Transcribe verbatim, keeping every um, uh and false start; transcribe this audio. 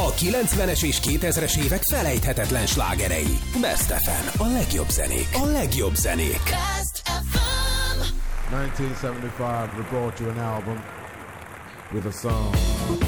A kilencvenes és kétezres évek felejthetetlen slágerei. Best ef em, a legjobb zenék, a legjobb zenék. Best ef em. nineteen seventy-five, we brought you an album with a song.